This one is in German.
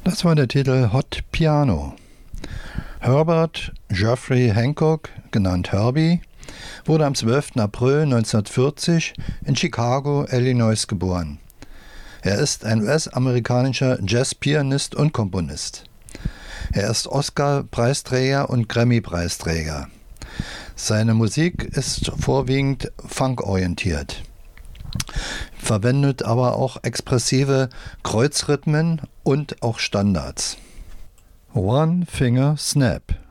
Das war der Titel Hot Piano. Herbert Geoffrey Hancock, genannt Herbie, wurde am 12. April 1940 in Chicago, Illinois geboren. Er ist ein US-amerikanischer Jazzpianist und Komponist. Er ist Oscar-Preisträger und Grammy-Preisträger. Seine Musik ist vorwiegend funkorientiert, verwendet aber auch expressive Kreuzrhythmen und auch Standards. One Finger Snap.